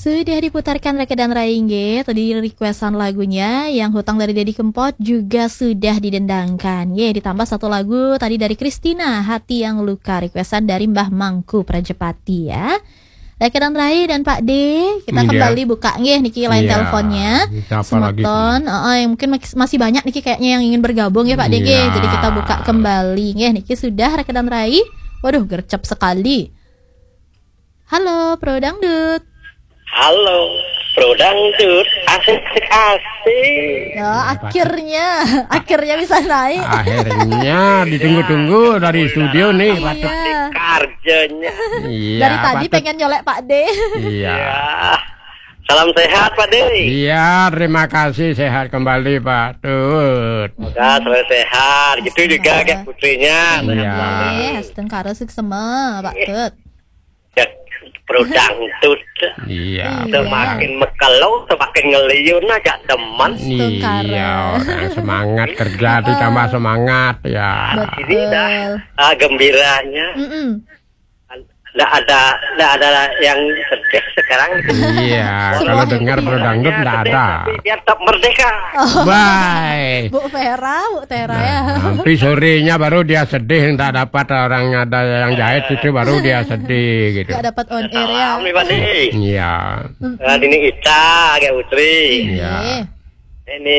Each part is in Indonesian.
Sudah diputarkan Reke dan Raingge. Tadi requestan lagunya yang Hutang dari Deddy Kempot juga sudah didendangkan. Ditambah satu lagu tadi dari Christina, Hati Yang Luka, requestan dari Mbah Mangku Prajepati ya. Reke dan Rai dan Pak D, kita kembali buka niki line teleponnya. Semeton, mungkin masih banyak niki kayaknya yang ingin bergabung ya Pak D. Jadi kita buka kembali niki sudah Reke dan Rai. Waduh, gercep sekali. Halo, Pro Dangdut. Halo, Pro Dangdut, asik. Ya, akhirnya bisa naik. Akhirnya ditunggu-tunggu dari studio nih, Patut kerjanya. Iya, dari tadi pengen nyolek Pak D. Iya. Salam sehat Pak D. Iya, terima kasih, sehat kembali Pak Tut. Semoga selalu sehat, gitu juga kayak putrinya. Iya. Hasten karo semua Pak Tut. Ya, Pro Dangdut. Iya. Semakin mekelo, semakin ngeliun aja teman. Iya, semangat kerja ditambah semangat ya. Betul. Ini dah gembiranya. Nggak ada yang sedih sekarang. Iya, kalau dengar Pro Dangdut nggak ada. Biar tetap merdeka. Bye. Bu Tera ya. Nanti sorenya baru dia sedih, nggak dapat orang ada yang jahit itu baru dia sedih gitu. Nggak dapat on air ya. Iya. Ini Ita, kayak Putri. Iya. Ini,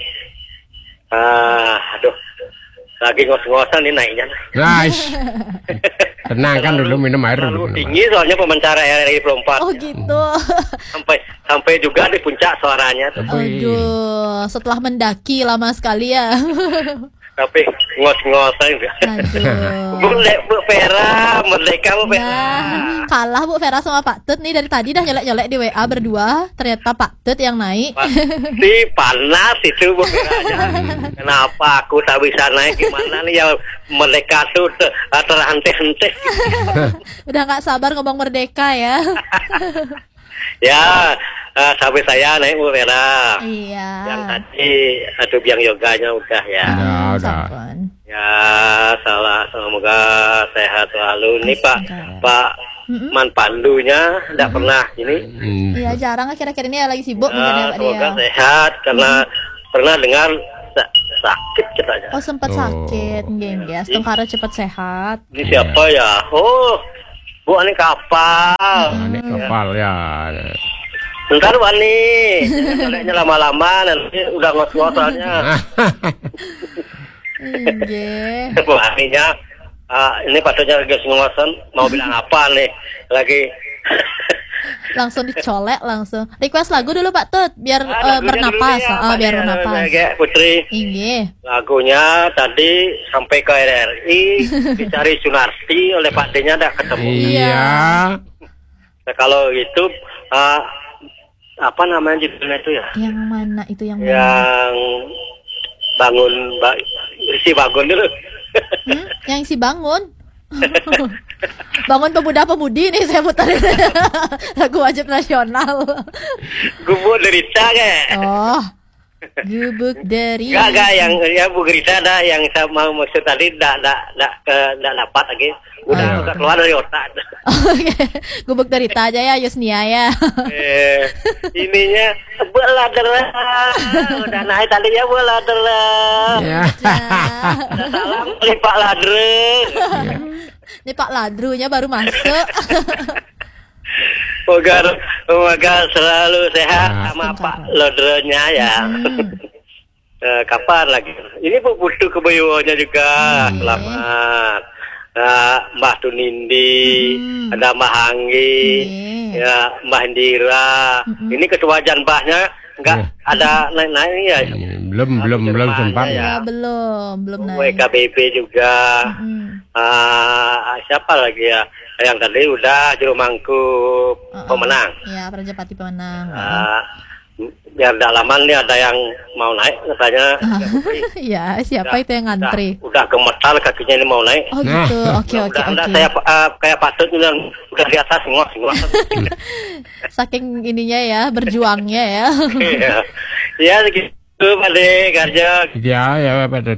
aduh, lagi ngos-ngosan ini naiknya. Nice. Tenang kan dulu, minum air dulu. Tinggi soalnya pemancar RRI Pro 4. Oh gitu. Sampai juga di puncak suaranya. Aduh, setelah mendaki lama sekali ya. Tapi ngos-ngosan. Bu Vera, merdeka Bu Vera. Nah, kalah Bu Vera sama Pak Tut nih dari tadi dah nyolek-nyolek di WA berdua. Ternyata Pak Tut yang naik. Pasti panas itu Bu Vera. Kenapa aku tak bisa naik, gimana nih ya, merdeka tuh terhenti-henti. Udah gak sabar ngomong merdeka ya. Ya, sampai saya naik Bu Vera. Iya. Yang tadi aduh biang yoganya udah ya. Udah. Ya, semoga sehat selalu. Ini Pak Man Pandunya tidak pernah ini. Iya, jarang akhir-akhir ini lagi sibuk mungkin ya Pak dia. Semoga sehat karena pernah dengar sakit katanya. Oh, sempat sakit, geng ya. Setengkara cepat sehat. Ini siapa ya? Oh, Bu ini kapal. Ini kapal ya. Bentar Wani, soalnya lama-lama nanti udah ngos-ngos soalnya. Bu Aninya, ini patutnya lagi ngosan, mau bilang apa nih? Lagi langsung dicolek langsung. Request lagu dulu Pak Tut biar bernapas. Biar bernapas. Putri. Iya. Lagunya tadi sampai ke RRI dicari Sunarti oleh Pak D-nya tidak ketemu. Iya. Nah, kalau itu apa namanya judulnya itu ya? Yang mana itu yang bangun isi bangun dulu. Yang isi bangun. Bangun pemuda-pemudi nih saya putar lagu wajib nasional. Gubuk derita kayak. Oh, gubuk derita. Gak yang ya Bu Gerita ada yang saya mau maksud tadi tidak dapat lagi. Udah keluar dari otak. Gubuk derita aja ya Yusnia ya. Ininya beladera. Udah naik tadi ya beladera. Ya. Salam dari Pak Ladre. Ini Pak Ladrunya baru masuk. Semoga selalu sehat sama Pak Ladrenya ya. Kapan lagi? Ini butuh kebayuannya juga. Selamat. Mbah Tunindi, ada Mbah Anggi, ya Mbah Indira. Ini ketua Janbahnya enggak ada naik-naik ya. Belum sempat ya. Belum naik. WKBB juga. Siapa lagi ya? Yang tadi udah Juru Mangkup pemenang. Iya, Prajepati pemenang. Biar dalaman nih ada yang mau naik katanya. Ya, siapa itu yang ngantri? Udah gemetar kakinya ini mau naik. Oh gitu. Oke. Saya kayak patut bilang udah di atas semua. Saking ininya ya, berjuangnya ya. Iya gitu Pak De, kerja. Ya Pak Tut.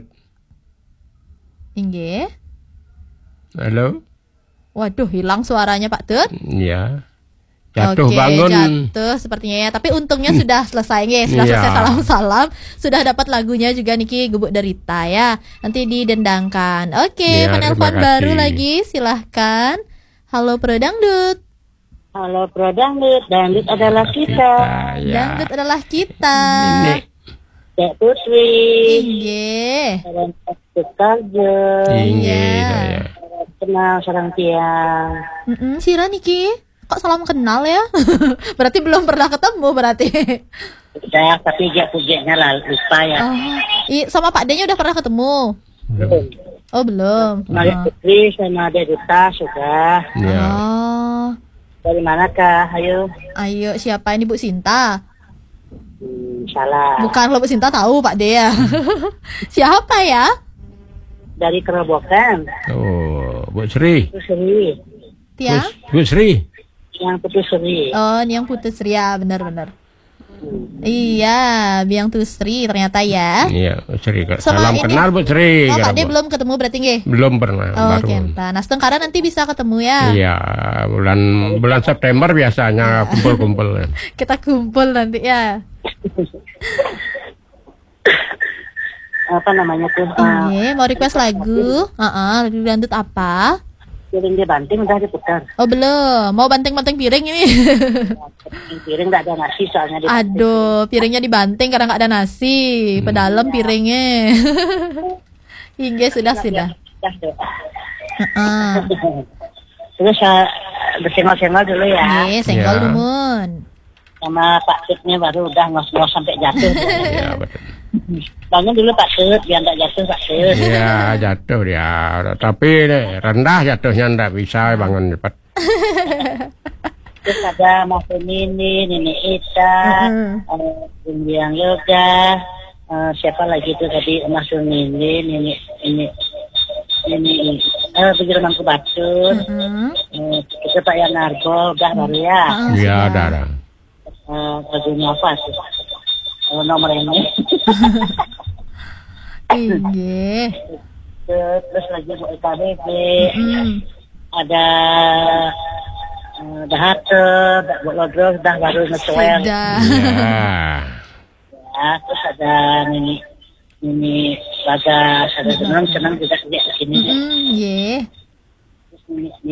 Inge. Halo. Waduh, hilang suaranya Pak Tut. Iya. Jatuh Oke, bangun. jatuh sepertinya ya. Tapi untungnya sudah selesai ya, sudah Iya. selesai salam-salam, sudah dapat lagunya juga Niki Gubuk Derita ya. Nanti didendangkan. Oke, Iya, penelpon terima baru kasih. lagi, silahkan. Halo Pro Dangdut. Halo Pro Dangdut, Dangdut adalah kita. Ya. Dangdut adalah kita. Ini. Dek Putri, Inge. Sarang Kerja, Tinggi Iya. saya. kenal sarang tiang. Sira Niki, kok salam kenal ya? Berarti belum pernah ketemu berarti. Udah, tapi dia pujeknya lah, lupa ya. Oh, sama Pak D-nya udah pernah ketemu? Oh belum. Mari Putri sama Dek Duta sudah. Ya. Oh, Dari mana kak? Ayo. ayo siapa ini Bu Sinta? Salah. Bukan lo Bu Sinta tahu Pak D ya. Siapa ya? Dari Kerobokan. Oh, Bu Sri. Putu Sri. Tia? Bu Sri. Yang Putu Sri. Oh, ini yang Putus Ria, benar-benar. Iya, Biang Tusri ternyata ya. Iya, Bu Sri. Sama Salam ini- kenal Bu Sri. Oh, Pak D Bu. belum ketemu berarti nggih? Belum pernah. Oh, baru. Kenta. Nah, setengkara nanti bisa ketemu ya. Iya, bulan September biasanya kumpul-kumpul. Kita kumpul nanti ya. Apa namanya tuh? Iya, mau request lagu? Lagu dangdut apa? Piring di banting udah diputar. Oh, belum. Mau banting-banting piring ini. Piring nggak ada nasi soalnya di Aduh, piringnya dibanting karena nggak ada nasi. Pedalam piringnya. Hingga sudah. Heeh. Terus bersenggol-senggol dulu ya. Iya, senggol Ya. lumun. Sama Pak Tutnya baru udah ngos-ngos sampai jatuh. Iya, betul. Bangun dulu Pak Tut, biar nggak jatuh Pak Tut. Iya, jatuh dia. Tapi rendah jatuhnya ndak bisa bangun cepat. Terus ada Mas Nini, Nini Ita, yang Yoga, siapa lagi tuh tadi Mas Nini, Nini, begitu Mangku Batur, kita Pak Yanargo, udah baru ya. Iya, ada. Lagunya apa tuh? Nomor ini. Iya. Terus lagi Bu EKBB, ada Dahate, Bu Lodro, udah baru ngecuel. Sudah. Iya. Ya, terus ada Nini Bagas, ada senang juga dia di sini. Iya. Terus Nini